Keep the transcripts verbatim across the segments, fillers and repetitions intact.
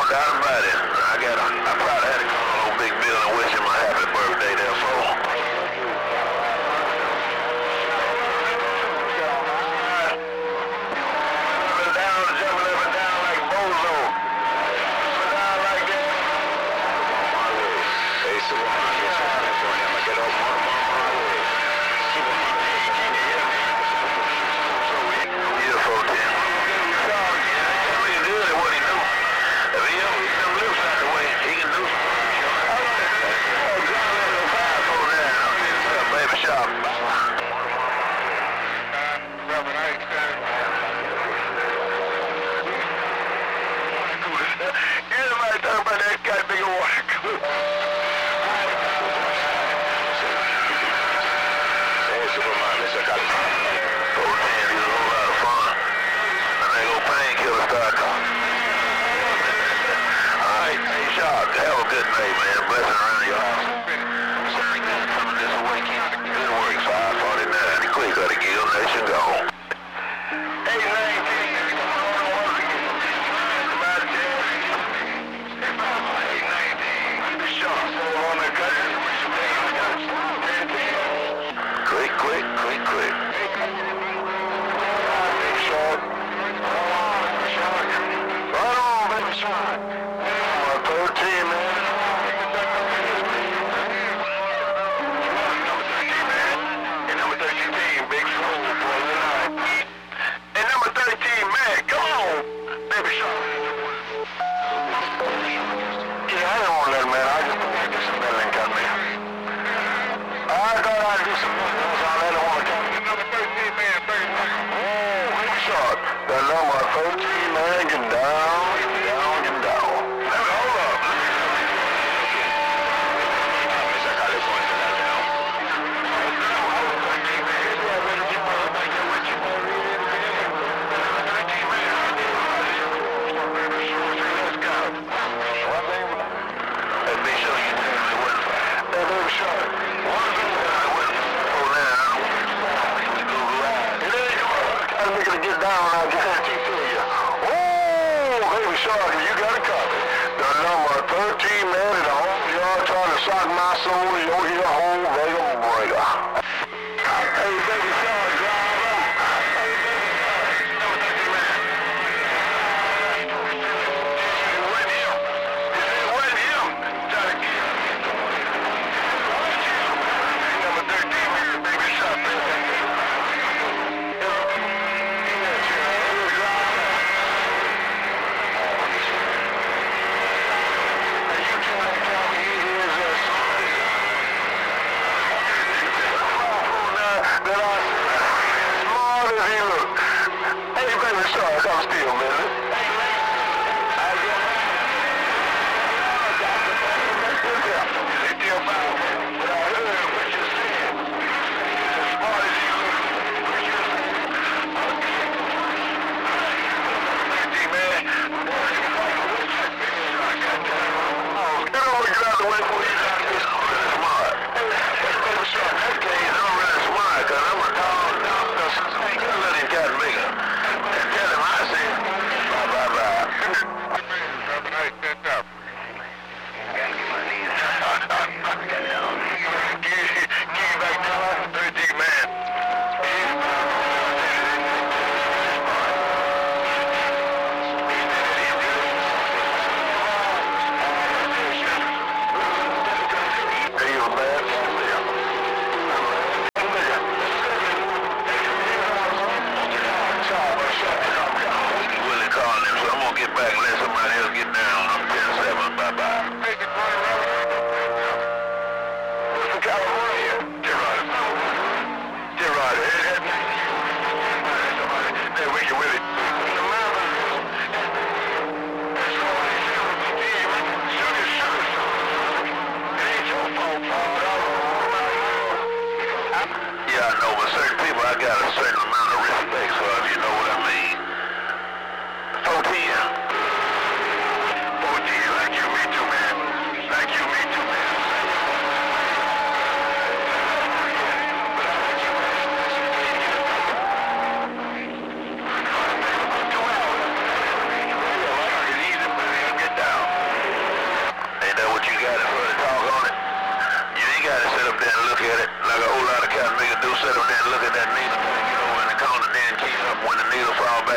doubt about it. I got. I probably had to call old Big Bill and wish him a happy birthday there, fool. Jumping down, jumping up and down like Bozo. Jumping down like that. Hey, Superman, I'm gonna get up more, more, more. Superman. Yeah, four ten.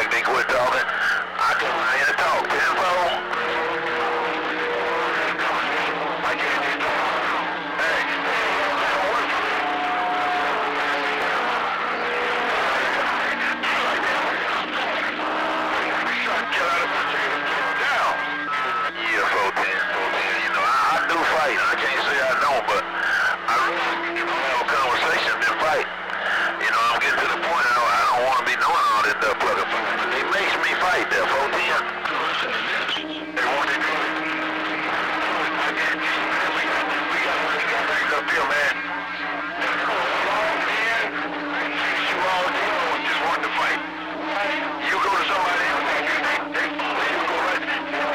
back, they quit talking. I come out here to talk. ten four. I can't do that. Hey. Down. Yeah, fourteen, fourteen. You know, I, I do fight. I can't say I don't, but I really have a conversation and fight. You know, I'm getting to the point now, I don't want to be doing all this stuff, plug up. It makes me fight there, fourteen. They want to do it. I can't do it. We got, we got, we got things up here, man. You all just want to fight. You go to somebody else, they, they, they, you go right.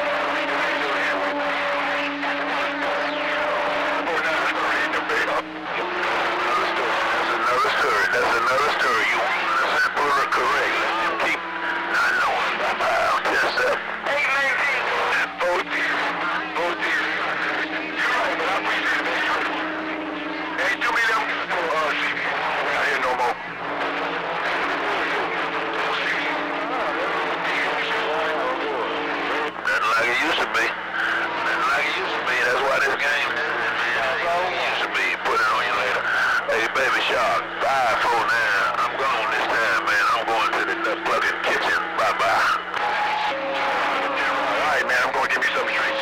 Oh, now it's already the big up. That's another story. That's another story. You want to simple or correct. Let them keep not knowing about yourself. eight nineteen. Oh, dear. Oh, dear. You're right, but I appreciate it. Hey, do me them. Oh, see me. We're not here no more. Nothing like it used to be. Nothing like it used to be. That's why this game used to be. Put it on you later. Hey, Baby Shark, five four nine. I'm gone this time, man. I'm going to the nut plugging kitchen. Bye-bye. All right, man. I'm going to give you something straight to.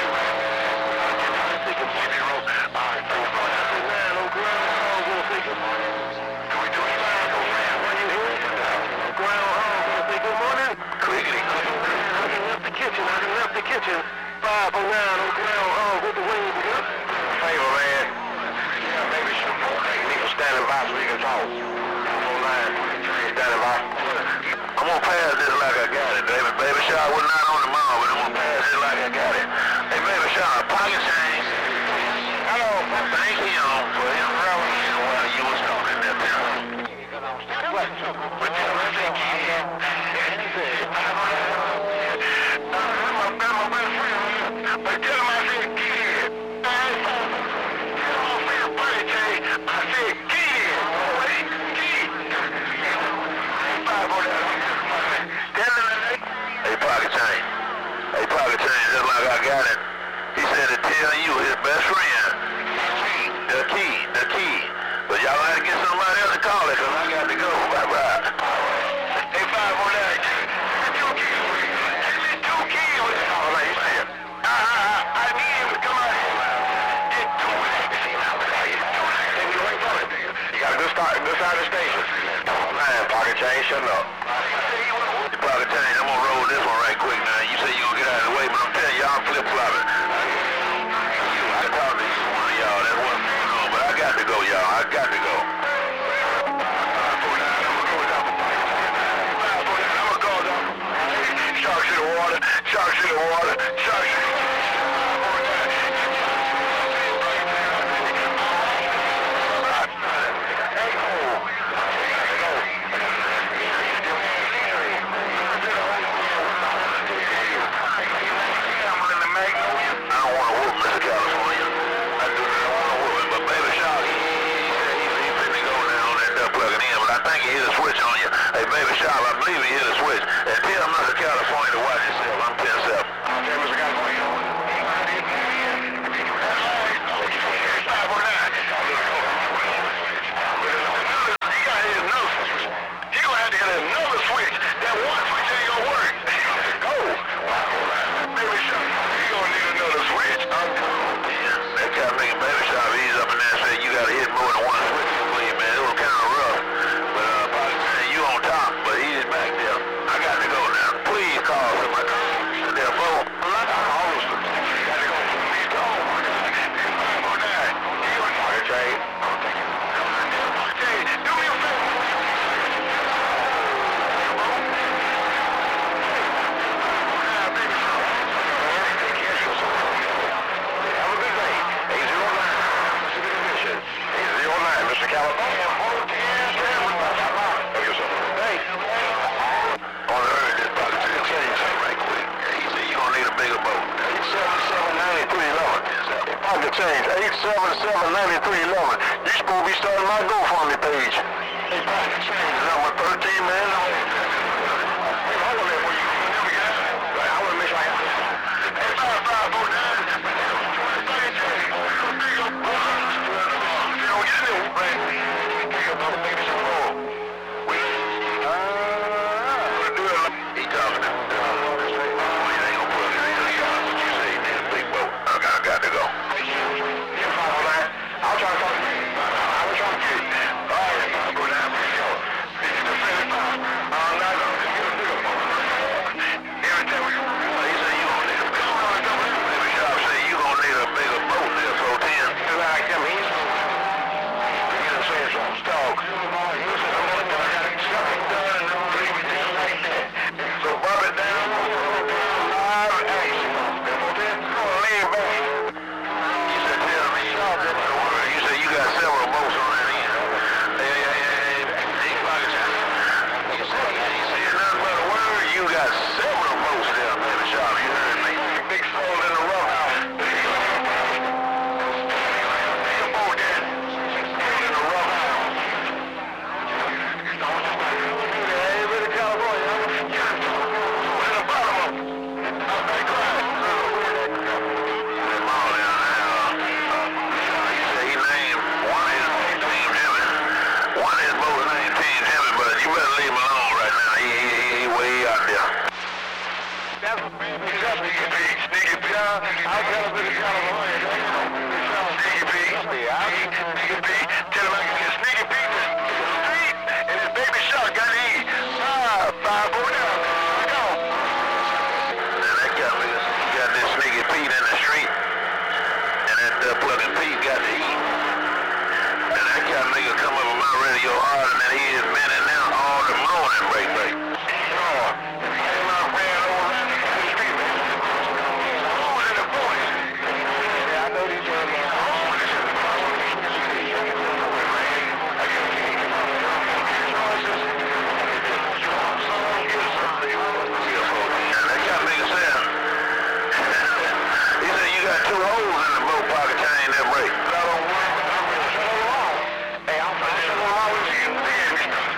Kitchen, five oh nine on ground hog with the wings up. Favor, man. Yeah, maybe some more. People standing by so we can talk. five oh nine, standing by. I'm gonna pass this like I got it, David. Baby Shark was not on the mall, but I'm gonna pass this like I got it. Hey, Baby Shark, pocket change. Hello, thank you for him rolling while you was talking that time. What? What you think? I tell him I said, kid. I said, buddy, Jay. I said, kid. Wait, kid. Hey, pocket change. Hey, pocket change, just like I got it. He said to tell you, his best friend, the key, the key. But y'all have to get somebody else to call it, because I got to go. Bye-bye. Hey, five oh nine, give me two keys. Give me two keys. All right, you said. I, I, I need him to come out here. Get to it. You got a good start, good side of the station. Man, pocket change, shut up. The pocket change, I'm gonna roll this one right quick now. You say you gonna get out of the way, but I'm telling you, y'all flip-flopping. I talk to each one of y'all, that's what's going on, but I got to go, y'all. I got to go. Sharks in the water, sharks in the water, sharks in the water. Hey, Baby Shark, I believe he hit a switch. And tell Mister California to watch himself. I'm ten seven. Okay, Mister California. five oh nine. He got to hit another switch. He gonna have to hit another switch. That one switch ain't gonna work. Go. Baby Shark, he gonna need another switch. Yeah, that kind of making Baby Shark ease up in there and say you gotta hit more than one switch. Believe me, man, it was kind of rough. But uh, you on top, but he is back there. I got to go now. Please call somebody. Their phone. I'm not calling them. Got to go. Please call. five oh nine. Okay, Jay. Jay, do me a favor. Have a good day. eight oh nine. eight oh nine, Mister California. Pocket change, eight seven seven, nine three one one. You supposed to be starting my GoFundMe page. Hey, pocket change, number thirteen, man. Hey, hold on there. two holes in the boat pocket chain that break. I don't worry. Hey, I'm going to always see you again.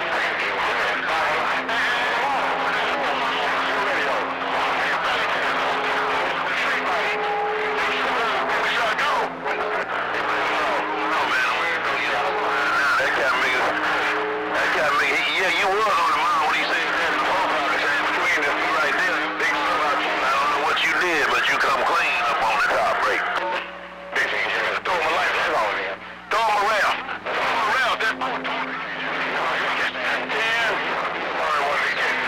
Yeah, you was on the mound when he said that in the phone conversation between the two right there. Big I don't know what you did, but you come clean up on the top break. Big thing, you gotta throw him a life, that's all it is. Throw him around. Throw him around, that's all. Yeah. Sorry, what he did.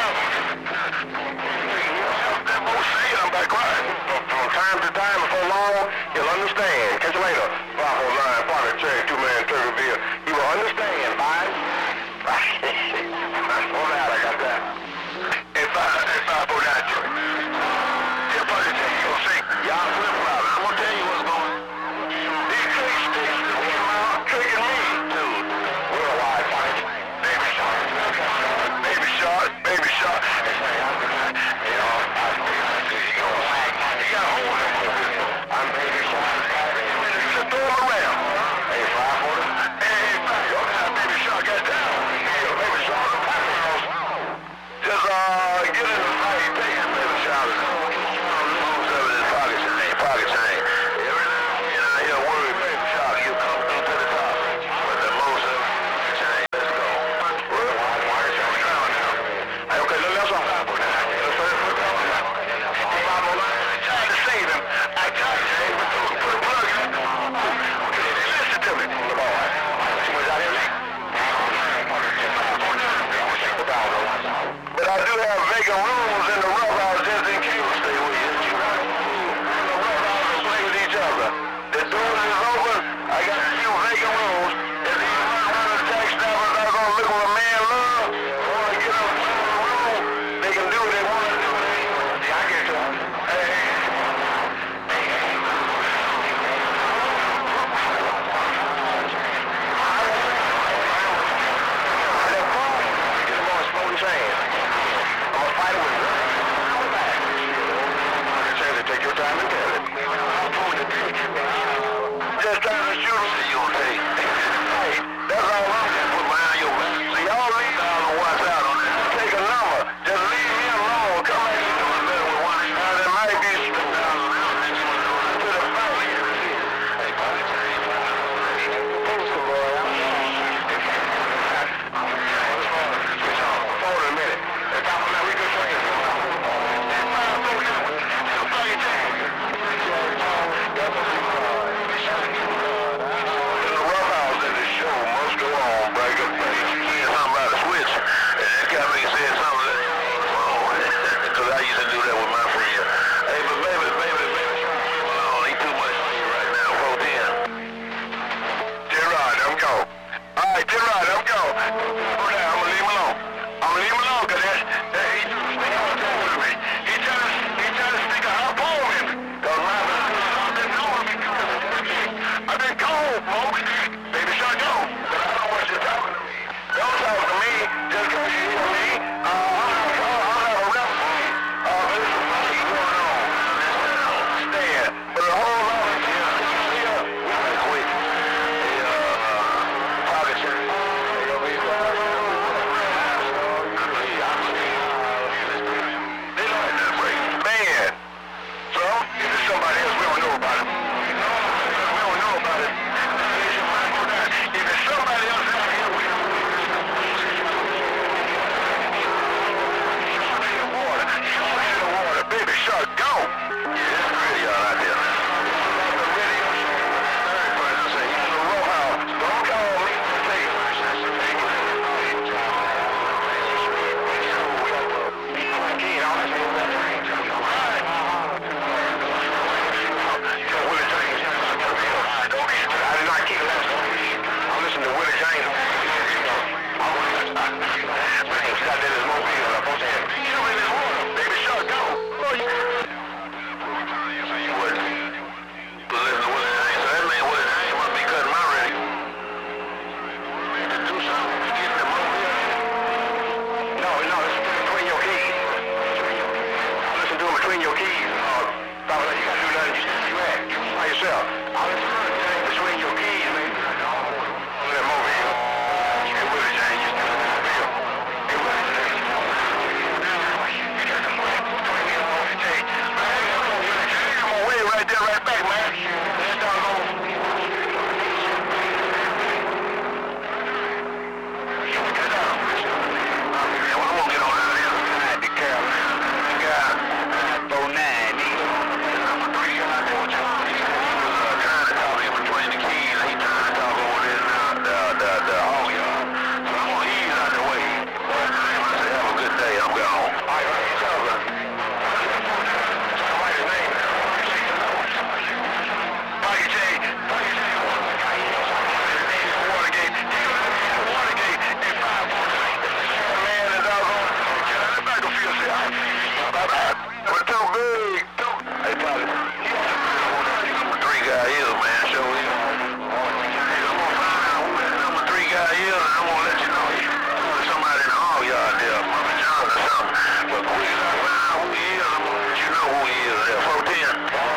That boy said I'm back right. From time to time, before long, he'll understand. Catch you later. five oh nine, Parker Cherry, two-man Turkeyville. He will understand, bye. Hold out, I got that. If I, if I put that to if I just tell you, you'll see, y'all flip flop. I'm gonna tell you what's going on. These tricks, sticks, that came out, tricking me, dude. Worldwide fight. Baby shark. Baby shark, baby shark. You know, I see you gonna whack. You gotta hold him. I'm baby shark. Just throw him around. Hey, five for them. Hey, hey, five. Y'all got baby shark got down. Just uh, get in the fight, take him to the shower. Most of it is pocket chain, pocket chain. Every now and then I hear a word, baby shark, you come through to the top. But the most of it is pocket chain. Let's go. Well, why are you trying now? Hey, okay, let's go. Let's put I tried to save him. I tried to save him, but put a plug in it. Okay, listen to me. Come on. See what's out here, Lee? But I do have vacant rooms in the rough house just in case to stay with you. In the rough house and play with each other. The doors is open. I got a few vacant rooms. If these motherfuckers tax staffers are going to look what a man loves, want to get up in the room, they can do what they want to do. Yeah, I get you. Hey, hey. Take your time and tell it. Just trying to shoot him. You gonna take. Hey, that's all I'm gonna put behind your back. So y'all leave down and watch out on that. Take a number. Just leave me alone. Come back and do it better with one. Now there might be some down to the fight. Hey, buddy, poster boy. Hold a minute. That's how now we can train. That's guy is, man. Show you. I'm gonna find out who that number three guy is, and I'm gonna let you know. He's somebody in the hall yard there, Mama John or something. But quick as I find out who he is, I'm gonna let you know who he is. There, four ten.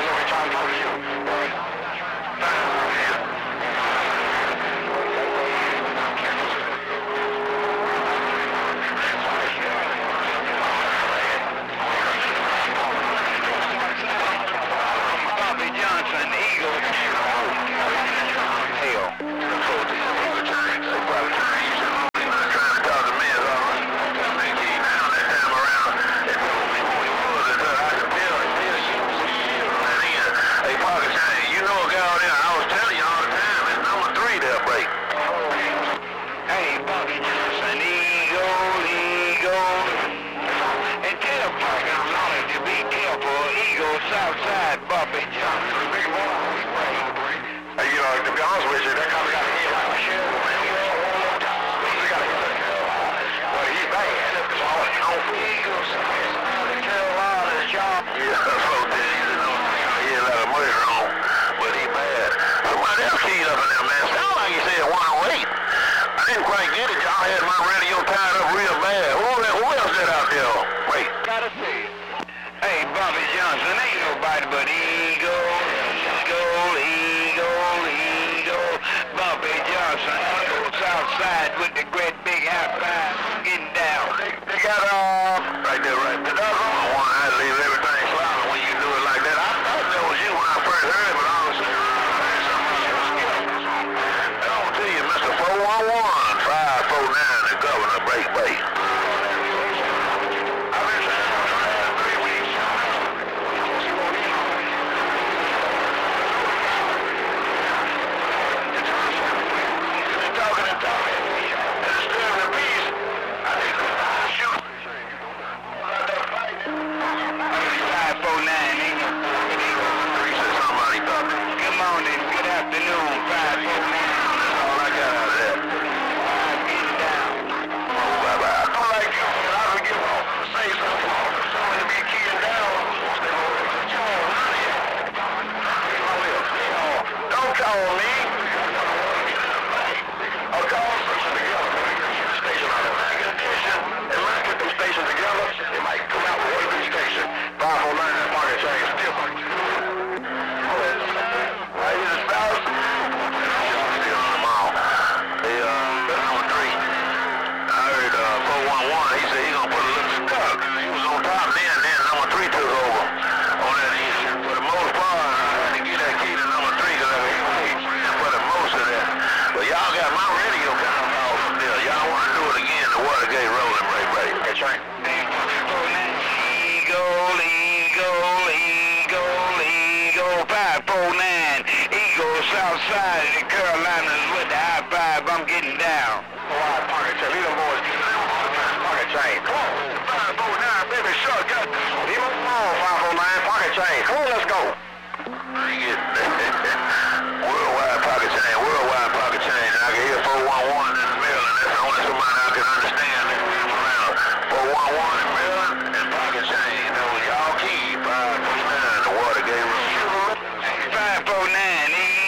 Southside, Bobby Johnson. Big boy. Hey, you know, to be honest with you, that kind of got a hit like a shit. He got a hit. Well, he's bad. On Eagles, Carolina's job. Yeah, that's what it is. You know, he had a lot of murder on, but he bad. Somebody else keyed up in there, man. Sound like he said one oh eight. I didn't quite get it. Y'all had my radio tied up real bad. Who, who else is out there? Wait. Gotta see. Hey, Bobby Johnson, ain't nobody but Eagle, Eagle, Eagle, Eagle. Bobby Johnson, Eagle, Southside with the great big high five, getting down. They, they got, uh, right there, right there. That's the one I had to leave everything smiling when you do it like that. I thought that was you when I first heard it, but I was saying, I don't tell you, Mister four one one, five four nine, the governor, break, break. Southside of the Carolinas with the high five, I'm getting down. All right, pocket chain, leave them boys. Pocket chain, come on. five oh nine, baby, sure, got it. Leave them alone, five oh nine, pocket chain. Come on, let's go. Bring it. Worldwide pocket chain, worldwide pocket chain. I can hear four one one in the middle, and that's the only somebody I can understand. four one one in the middle and pocket chain. You know, y'all keep five oh nine, the Watergate Road. five oh nine.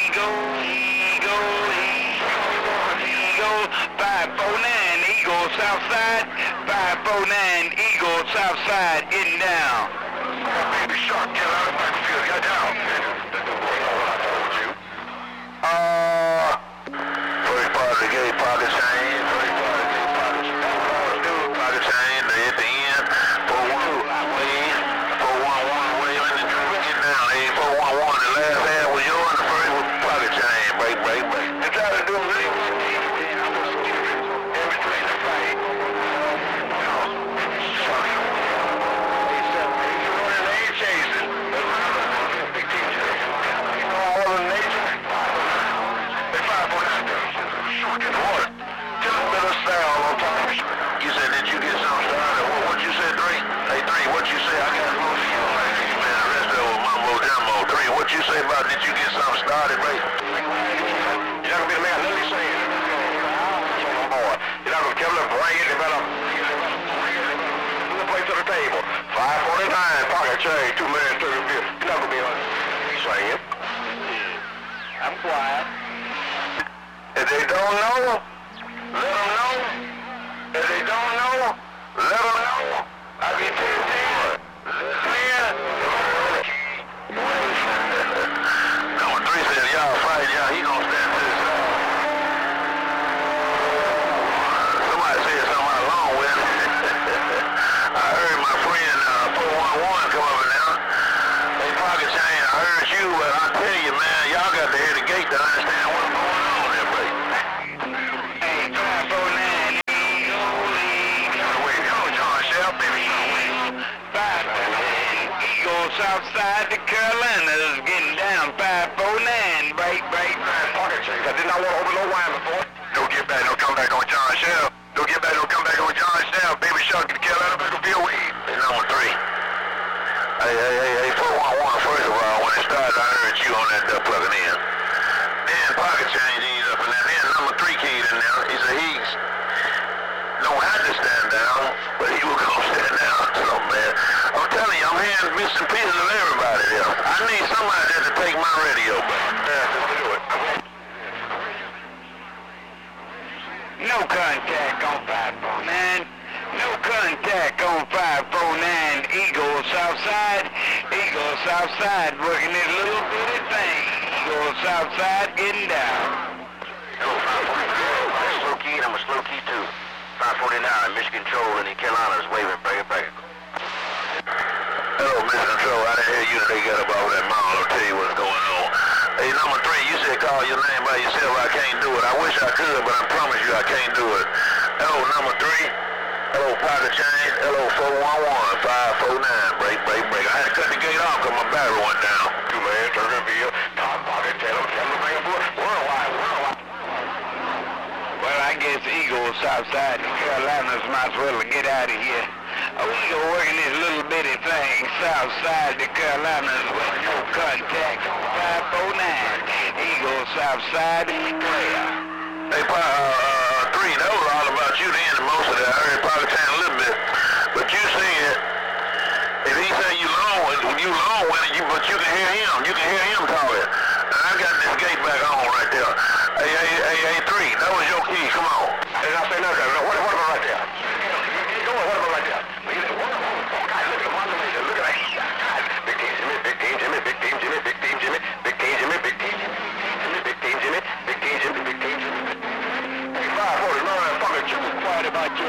five oh nine Eagle Southside, five oh nine Eagle Southside, getting down. Baby Shark, get out of my field, get down. Uh, first part of the gate, pocket chain, first part of the gate, pocket chain, pocket chain, they at the end, four one one, four one one, waving and get down, hey, four one one, the last half was yours, the first was pocket chain, break, break, break. They try to do it. Did you get something started, right? You're not gonna be the man, let me say it. You're not gonna kill him, bring it, develop. Play to the table. five forty-nine, pocket change, two million thirty-fifth. You're not gonna be on. Sing it. quiet. If they don't know, let them know. If they don't know, let them know. I get ten ten. Clear. Number three said, y'all fight, y'all. He gonna stand to the side. Somebody said something along with it. I heard my friend uh, four one one come up in there. They pocket chain. I heard you, but I tell you, man, y'all got to hear the gate to understand what's going on there, buddy. Hey, five four nine, Eagle, Eagle. Wait, you know John Shell, baby. five four nine, Eagle, Southside to Carolinas, getting down. five four nine, break, break, break. Pocket chain. I did not want to open no wine before. Don't get back, don't come back on John Shell. Don't get back, don't come back on John Shell. Baby Shark in the Carolina Battlefield weed. Hey, number three. Hey, hey, hey, hey, four one one, first of all, when it started, I heard you on that uh, plugging in. Then pocket change ease up, and then, then number three keyed in there. He said he's don't have to stand down, but he was gonna stand down. So, man, I'm telling you, I'm hearing bits and pieces of everybody there. I need somebody there to take my radio back. Yeah, just do it. No contact on five four nine. No contact on five four nine. Eagle Southside. Eagle Southside working this little bitty thing. Eagle Southside getting down. Hello, five forty-nine. I'm a slow key, and I'm a slow key too. five forty-nine, Michigan Control in the Carolinas waving, bring it back. Hello, Michigan Control. I didn't hear you today. Got up off that mountain. I'll tell you what's going on. Hey, number three, you said call your name by yourself. I can't do it. I wish I could, but I promise you I can't do it. Hello, number three. Hello, pocket change. Hello, four one one, five four nine. Break, break, break. I had to cut the gate off because my battery went down. Two man, turn reveal. Top pocket, tell him, tell him to bring a boy. Worldwide, worldwide. Well, I guess Eagle Southside and Carolinas might as well get out of here. Uh, we go working this little bitty thing, Southside to Carolinas with no contact on five four nine. Eagle Southside in the clear. Hey, uh, uh, three, that was all about you then, most of that. I heard pocket change a little bit. But you said, if he say you long, when you long with it, you, but you can hear him. You can hear him talking. And I got this gate back on right there. Hey, hey, hey, hey, three, that was your key. Come on. Hey, I say nothing. What, what about right there? Go on, what about right there? Look at that. Big team Jimmy, big team Jimmy, big team Jimmy, big team Jimmy, big team Jimmy, big team Jimmy, big team Jimmy, big team Jimmy, big team Jimmy. Hey, five forty-nine, fucking you quiet about your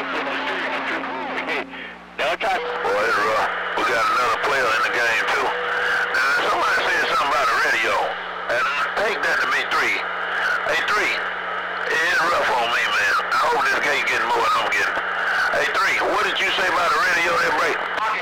Don't talk. Boy, it's rough. We got another player in the game, too. Now, somebody said something about the radio, and I take that to be three. Hey, three, it's rough on me, man. I hope this gate getting more than I'm getting. Hey, three, what did you say about the radio there, break?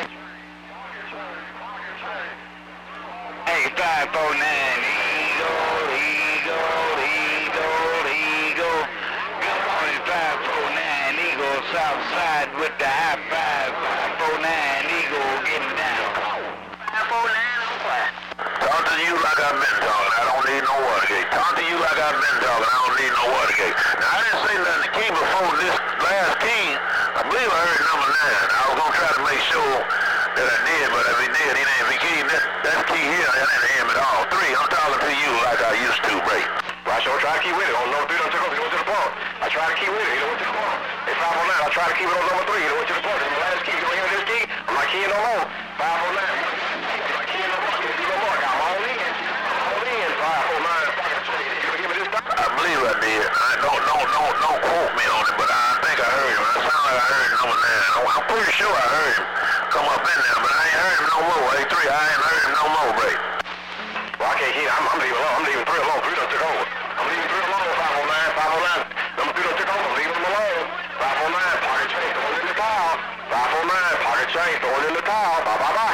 Hey, five four nine, Eagle, Eagle, Eagle, Eagle. Good morning, five four nine, Eagle Southside with the high five. five four nine, Eagle getting down. five four nine, Talk to you like I've been talking. I don't need no Watergate. Talk to you like I've been talking. I don't need no Watergate. Now, I didn't say nothing to key before this last key. I believe I heard number nine. I was going to try to make sure that I did, but if he did, he didn't. If he keyed that, that key here, that ain't him at all. Three, I'm talking to you like I used to, Ray. Well, I sure try to keep with it. On number three, don't take off. He went to the ball. I try to keep with it. He went to the ball. Hey, five oh nine, I try to keep it on number three. He went to the ball. This is my last key. You don't hear this key? I'm not keying no more. five oh nine. I'm not keying no more. Give me no more. I'm all in. I'm all in. five oh nine. You gonna give me this time? I believe I did. I don't, don't, don't, don't quote me on it, but I think I heard him. It sounded like I heard number nine. I'm pretty sure I heard him come up in there, but I ain't heard him no more. Hey, three, I ain't heard him no more, Ray. Well, I can't hear. I'm, I'm leaving alone. I'm leaving three alone. Three done took over. I'm leaving three alone. five oh nine, five oh nine. Number three done took over. Leaving him alone. five oh nine, pocket change, throwing in the towel. five oh nine, pocket change, throwing in the towel. Bye, bye, bye.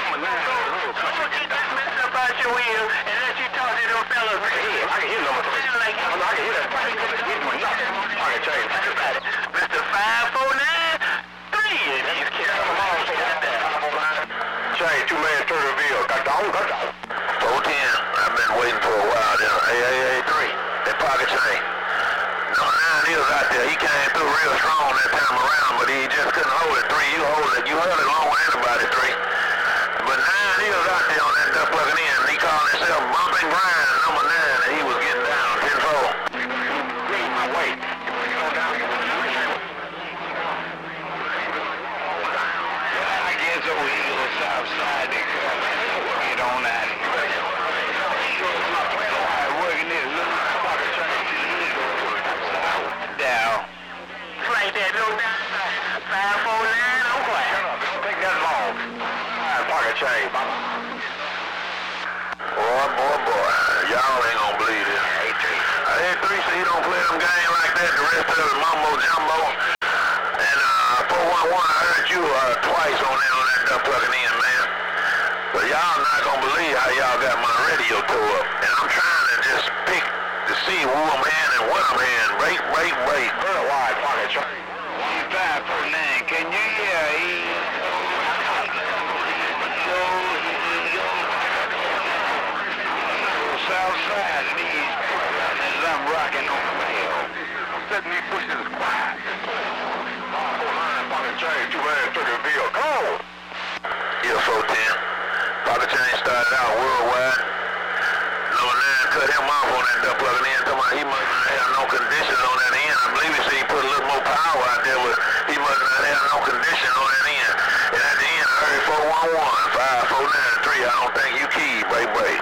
about your wheel and let you talk to those fellas. I can hear. I can hear number three. I can hear that. Pocket change. Mister five four nine, three in these kids. Change, two man turn reveal. Got down, got down. four ten. I've been waiting for a while there. Hey, hey, hey, three. That pocket change. Number nine, he was out there. He came through real strong that time around, but he just couldn't hold it. Three, you hold it. You held it long with anybody, three. But nine, he was out there on that duck plugging in. He called himself Bumping Grind, number nine, and he was getting y'all ain't gonna believe this. I had three, so he don't play them games like that. The rest of it, mumbo jumbo. And uh, four one one, I heard you uh, twice on that, on that duck plugging in, man. But y'all not gonna believe how y'all got my radio tore up. And I'm trying to just pick to see who I'm hearing and what I'm hearing. Break, break, break. Very wide pocket train. five four nine, can you hear? He go, he go. South side of these as I'm rocking on the rail. I'm setting these bushes quiet. Pocket train, two man took a vehicle. Go! Yeah, four ten. Pocket chain started out worldwide. Number nine cut him off on that duck plugging in. Talking about he must not have no conditions on that end. I believe he said he put a little more power out there, but he must not have no condition on that end. And at the end, I heard four one one, five four nine three. I don't think you keyed, break, break.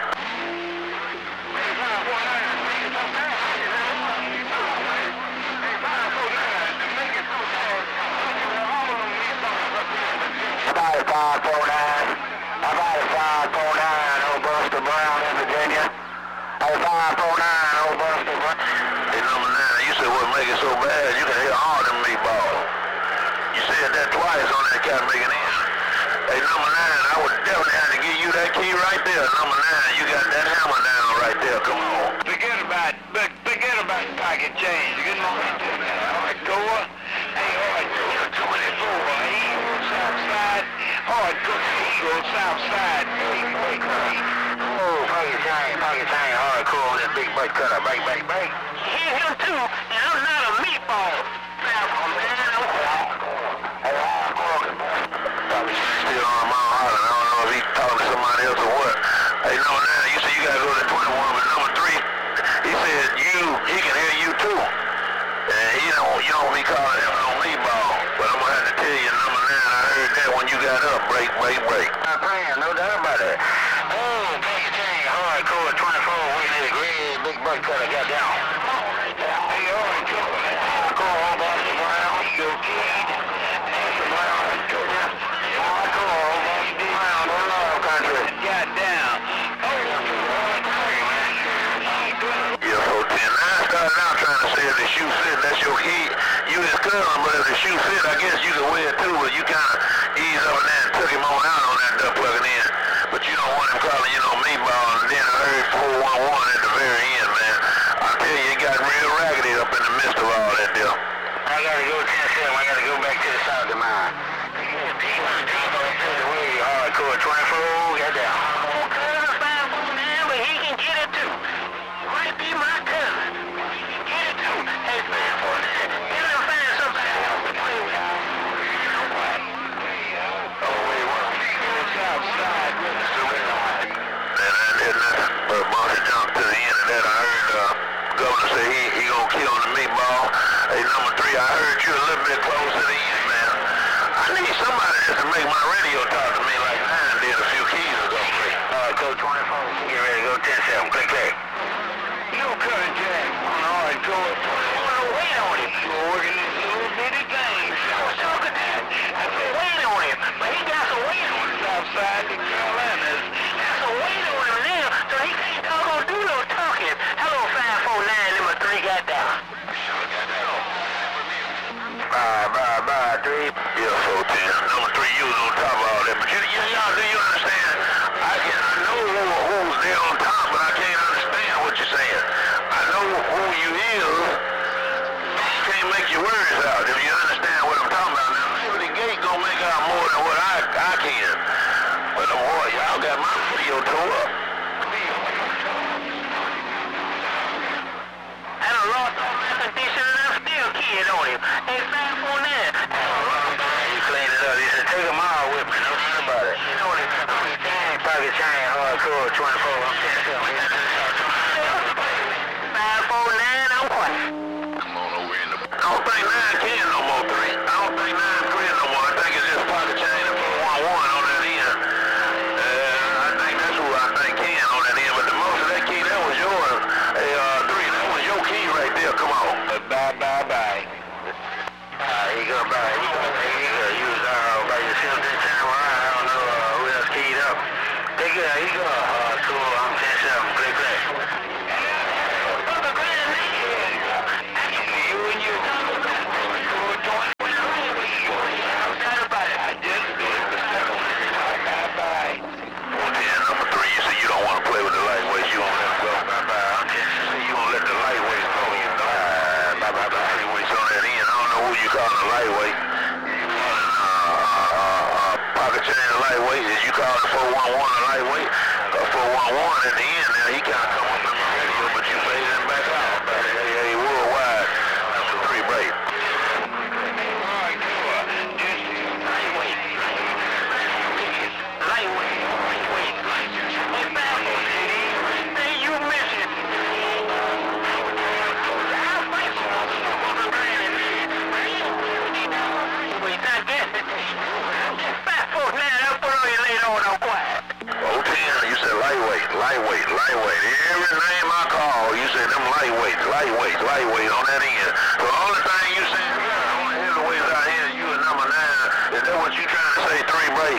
five four nine. About five four nine, Old Buster Brown in Virginia. Hey, five four nine, Old Buster Brown. Hey, number nine, you said what make it so bad? You can hear all them meatballs. You said that twice on that cat making in. Hey, number nine, I would definitely have to give you that key right there. Number nine, you got that hammer down right there. Come on. Forget about, forget about pocket change. Good morning to me. All right, go up. Hey, all right, twenty-four. Eagle, south side. Hard cook, Eagle, south side. Oh, pocket chain, pocket chain, hardcore with that big butt cutter. Break, break, break. Hit him too, and I'm not a meatball. Probably still on Mount Holland. I don't know if he's talking to somebody else or what. Hey, number nine, you said you gotta go to twenty-one, but number three, he said you, he can hear you too. And he don't, you don't be calling him no meatball. But I'm gonna have to tell you, number nine, I heard that when you got up, break, break, break. I'm praying, no doubt about it. Oh, pocket chain, hardcore, twenty-four, we need a great big butt cutter, got down. Hey, hardcore, hardcore, Old Buster Brown, you kid. Buster Brown, hardcore, Old Buster Brown, no love country. Got down. Yeah, so ten. Now I started out trying to say if the shoe fit, that's your key. You his cousin, but if the shoe fit, I guess you can wear it too, but you kind of eased up in there and took him on out on that duck plugging in. But you don't want him calling you no meatball, and then I heard four one one at the very end, man. I tell you, it got real raggedy up in the midst of all that deal. I gotta go ten seven, I gotta go back to the south of mine. Hardcore, twenty-four, got down. But he can get it too. Might be my cousin. He can get it too. Hey, man, get him find somebody else to play with. South side, and I did nothing but a bunch of junk to the end of that. I heard uh, Governor say he, he gonna kill the meatball. Hey, number three, I heard you a little bit close to the end, man. I need somebody just to make my radio talk to me like nine did a few keys ago. Uh, code twenty-four, get ready to go ten seven, click, click. No current jack on the hardcore. No weight on him. We're working this little bitty thing. I was talking that. I put weight on him, but he got some weight on him. South side of Carolinas. Got some weight on him now, so he can't doggone do no talking. Hello, five four nine, number three got down. Bye, bye, bye, three. Yeah, four ten. Number three, you was on top of all that. But you, you, y'all, do you understand? I can, I know who, who's there on top, but I can't understand what you're saying. I know who you is. You can't make your words out. If you understand what I'm talking about now, the gate gonna make out more than what I, I can. But oh boy, y'all got my video tore up. I done lost all my condition and I'm still keying on him. Hey, five four nine. You cleaned it up. You said take them all with me. No doubt about it. You know what I'm saying? Pocket chain, hardcore, twenty-four. I'm ten seven. five four nine, I'm quiet. Come on over in the... I don't think nine can no more three. I don't think nine can no more. I think it's just pocket chain and four one one on that end. Uh, I think that's who I think can on that end. But the most of that key, that was yours. Hey, uh, three, that was your key right there. Come on. Uh, bye, bye, bye. Uh, he go by. He go by. He go. You was uh, by yourself that time around. I don't know uh, who else keyed up. Take it. He go. Uh, cool. I'm ten seven. called it four one one a lightweight, uh, four one one at the end. Now he kind of come up on the radio, but you faded him back out. Hey, hey, worldwide, number three break. Lightweight, lightweight. Every name I call, you say them lightweight, lightweight, lightweight on that end. So the only thing you say, yeah, only heavyweights out here, you a number nine. Is that what you trying to say, three break?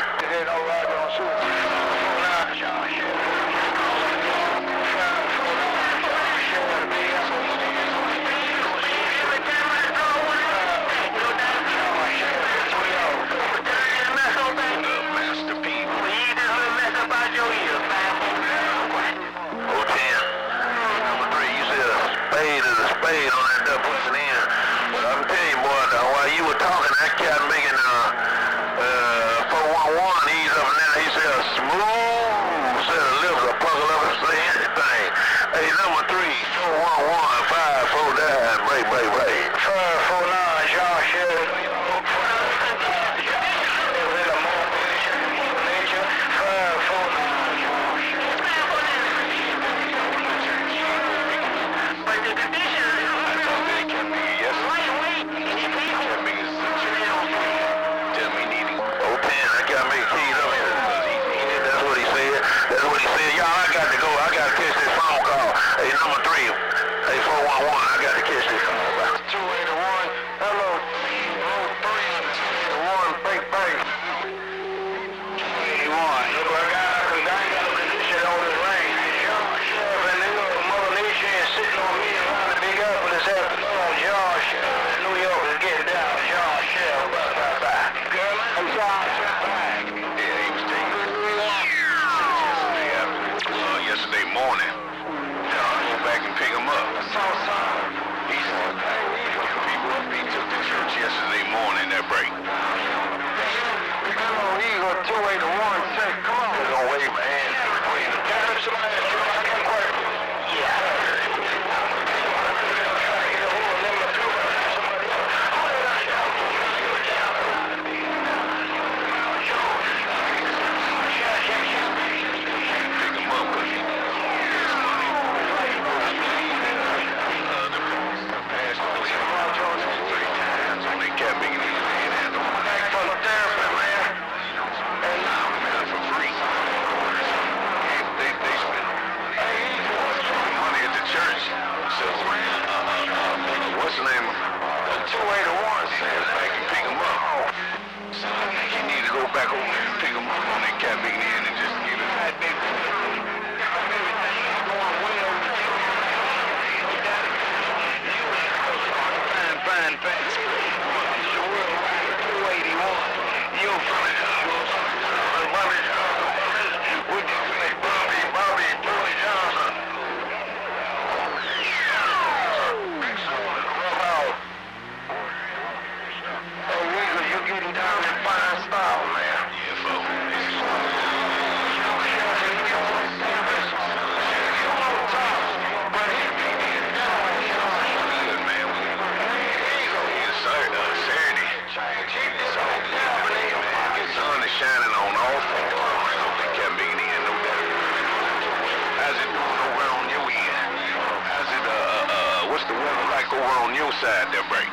Side there, break.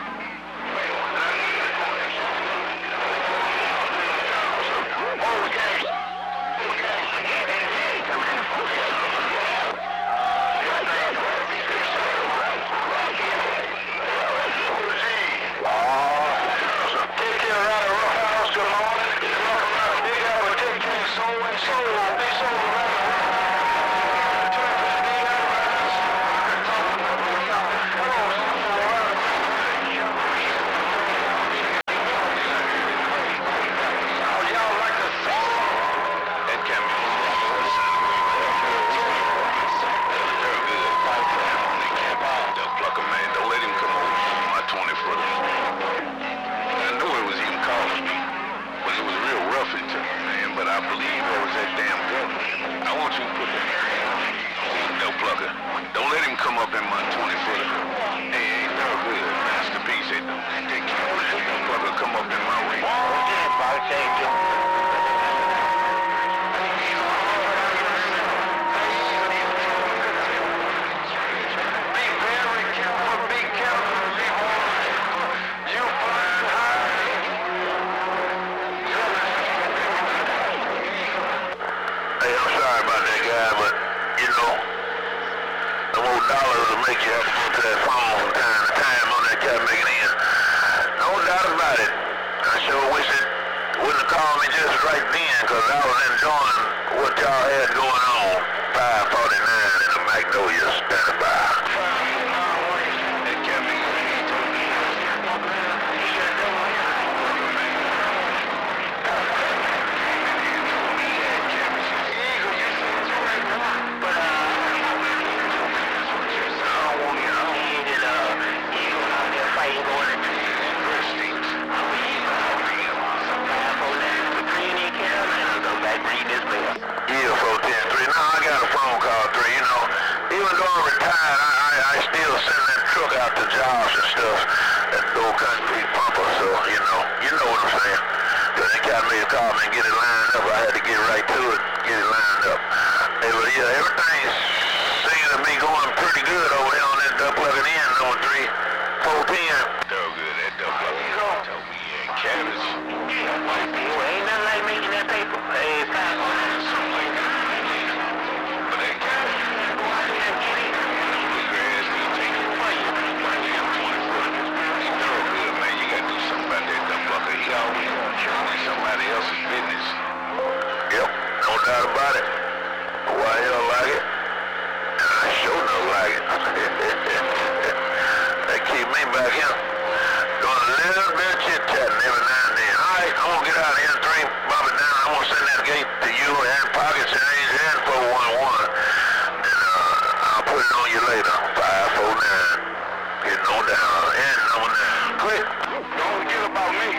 up in my twenty footer. Hey, ain't no good. Masterpiece, it don't. That motherfucker come up in my ring. Yeah, boss, thank you. Be very careful, be careful, be warned. You flying high. Hey, I'm sorry about that guy, but, you know, them old dollars will make you have to go to that phone from time to time on that cat making in. No doubt about it. I sure wish it wouldn't have called me just right then, because I was enjoying what y'all had going on. five forty-nine in the Magnolia standing by. That cat making Yeah, four ten three. No, I got a phone call, three, you know. Even though I'm retired, I, I, I still send that truck out to jobs and stuff. That old concrete pumper, so, you know, you know what I'm saying. Because they got me to call me and get it lined up. I had to get right to it, get it lined up. Hey, but yeah, everything seems to be going pretty good over here on that double plugging in, number three, four ten. So good, that double plugging in. Told me, yeah, cabbage. Ain't nothing like making that paper. Hey, it's time. Somebody else's business. Yep, no doubt about it. Why y'all like it? I sure don't like it. They keep me back here doing a little bit of chit-chatting every now and then. All right, I'm going to get out of here and three, Bobby down. I'm going to send that gate to you and Pockets and A's and four one one. And uh, I'll put it on you later. five four nine. Getting on down. And number nine. Quick. Don't forget about me.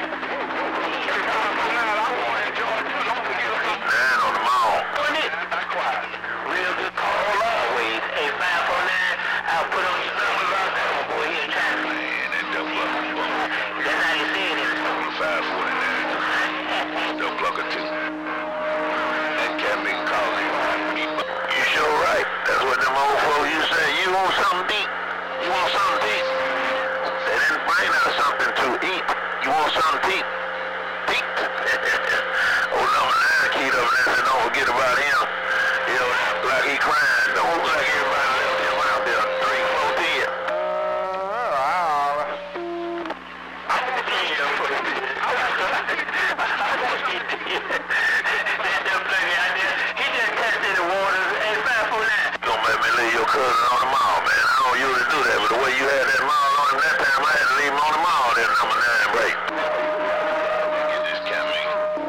Real good call always. Hey, five four nine, I'll put on your number right now, boy, here in China. Man, that double plucker. That's how you say it. five forty-nine. Double plucker two. That cat make a call. You sure right. That's what them old folks you say. You want something deep. You want something deep. They didn't bring out something to eat. You want something deep. Deep. Old number nine keyed up there said, don't forget about him. You know, like he crying. Don't look like everybody left him out there. Three, four, ten. He just tested the waters. Hey, five four nine. Don't make me leave your cousin on the mall, man. I don't usually do that, but the way you had that mall on him that time, I had to leave him on the mall there, number nine break. Get this cat me.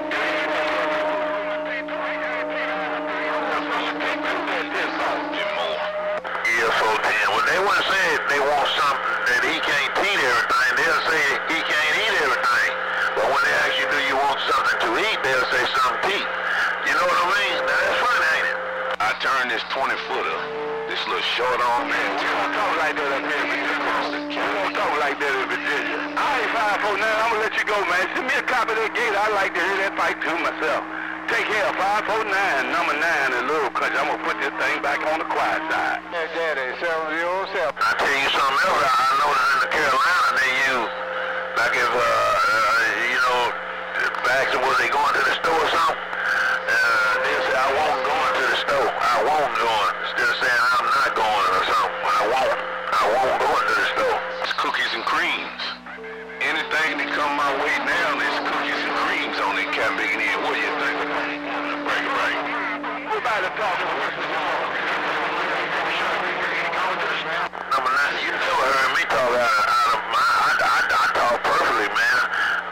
Yeah, four ten. Well, they wouldn't say they want something that he can't eat everything. They'll say he can't eat everything. But when they ask you, do you want something to eat, they'll say something to eat. You know what I mean? Now, that's funny, ain't it? I turned this twenty footer, this little short arm man. We don't talk like that up here. We don't talk like that in Virginia. All right, five four nine, I'm going to let you go, man. Send me a copy of that gate. I like to hear that fight too myself. Take care, five four nine, number nine in Little Country. I'm going to put this thing back on the quiet side. Yeah, Daddy, seven zero seven. I tell you something else. I, I know that in the Carolina they use, like if, uh, uh you know, back to where they going to the store or something, uh, they say, I won't go into the store. I won't go in. Instead of saying I'm not going or something, I won't. I won't go into the store. It's cookies and creams. Anything that come my way now, there's cookies and creams on it. Can't make it in. What do you think? Break it right. We're about to talk.